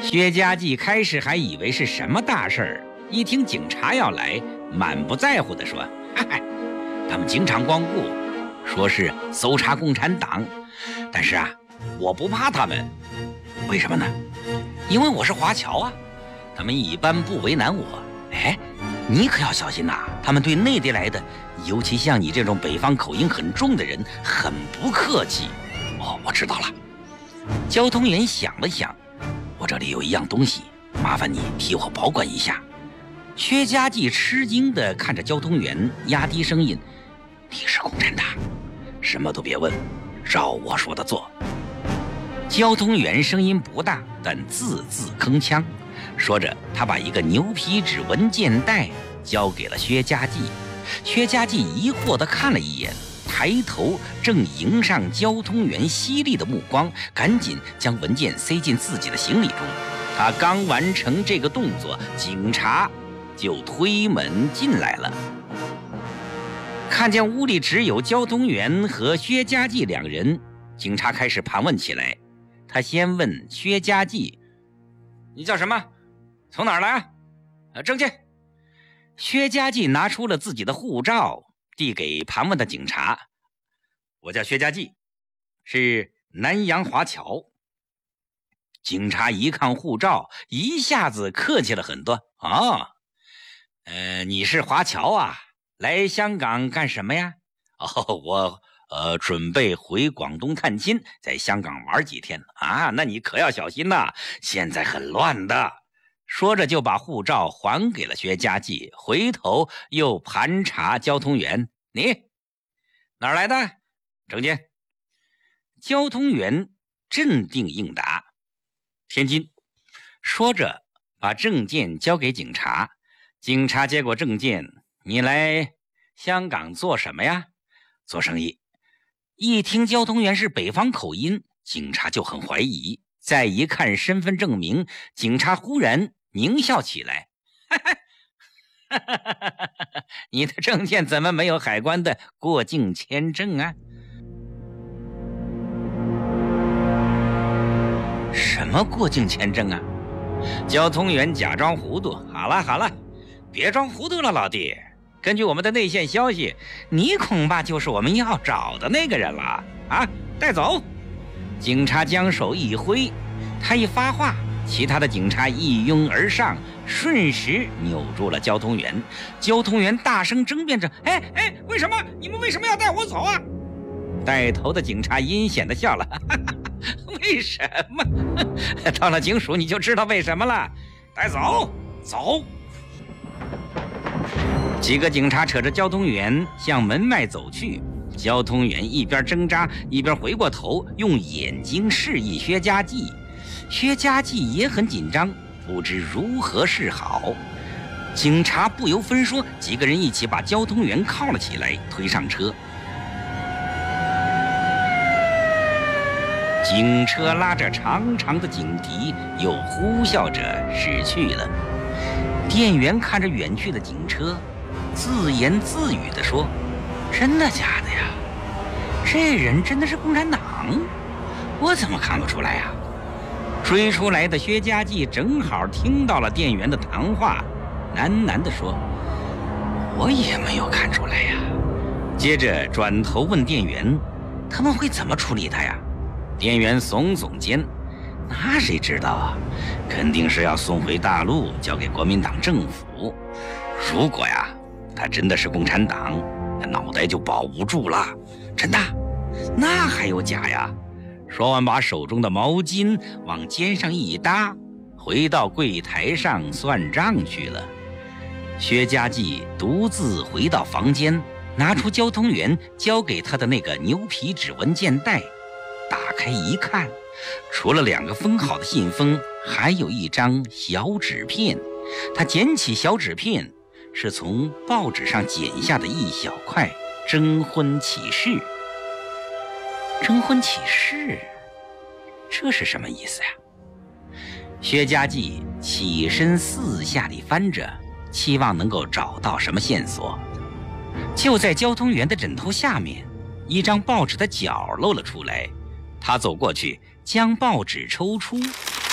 薛家继开始还以为是什么大事儿，一听警察要来，满不在乎地说：“嗨，他们经常光顾，说是搜查共产党，但是啊，我不怕他们，为什么呢？因为我是华侨啊，他们一般不为难我。哎，你可要小心呐，他们对内地来的，尤其像你这种北方口音很重的人，很不客气。哦，我知道了。”交通员想了想，我这里有一样东西，麻烦你替我保管一下。薛家继吃惊地看着交通员，压低声音：“你是共产党，什么都别问，照我说的做。”交通员声音不大，但字字铿锵。说着，他把一个牛皮纸文件袋交给了薛家继。薛家继疑惑地看了一眼，抬头正迎上交通员犀利的目光，赶紧将文件塞进自己的行李中。他刚完成这个动作，警察就推门进来了。看见屋里只有交通员和薛家继两人，警察开始盘问起来。他先问薛家继：“你叫什么？从哪儿来啊？证件。”薛家继拿出了自己的护照，递给盘问的警察：“我叫薛家继，是南洋华侨。”警察一看护照，一下子客气了很多：“哦，你是华侨啊？来香港干什么呀？”“哦，我准备回广东探亲，在香港玩几天啊。那你可要小心呐，现在很乱的。”说着就把护照还给了薛家继，回头又盘查交通员：“你哪儿来的？证件。”交通员镇定应答：“天津。”说着把证件交给警察。警察接过证件：“你来香港做什么呀？”“做生意。”一听交通员是北方口音，警察就很怀疑。再一看身份证明，警察忽然狞笑起来：“你的证件怎么没有海关的过境签证啊？”“什么过境签证啊？”交通员假装糊涂：“好了，别装糊涂了，老弟。根据我们的内线消息，你恐怕就是我们要找的那个人了啊！带走！”警察将手一挥，他一发话，其他的警察一拥而上，瞬时扭住了交通员。交通员大声争辩着：“哎，为什么？你们为什么要带我走啊？”带头的警察阴险地笑了：“为什么？到了警署你就知道为什么了。带走，走！”几个警察扯着交通员向门外走去。交通员一边挣扎一边回过头，用眼睛示意薛家继。薛家继也很紧张，不知如何是好。警察不由分说，几个人一起把交通员铐了起来，推上车。警车拉着长长的警笛，又呼啸着驶去了。店员看着远去的警车，自言自语地说：“真的假的呀？这人真的是共产党？我怎么看不出来呀？”追出来的薛家继正好听到了店员的谈话，喃喃地说：“我也没有看出来呀。”接着转头问店员：“他们会怎么处理他呀？”店员耸耸肩：“那谁知道啊？肯定是要送回大陆，交给国民党政府。如果呀，他真的是共产党，那脑袋就保不住了。真的？那还有假呀？”说完，把手中的毛巾往肩上一搭，回到柜台上算账去了。薛家继独自回到房间，拿出交通员交给他的那个牛皮纸文件袋，打开一看，除了2个封好的信封，还有一张小纸片。他捡起小纸片，是从报纸上剪下的一小块征婚启事。征婚启事，这是什么意思呀？薛家继起身四下里翻着，期望能够找到什么线索。就在交通员的枕头下面，一张报纸的角露了出来。他走过去，将报纸抽出，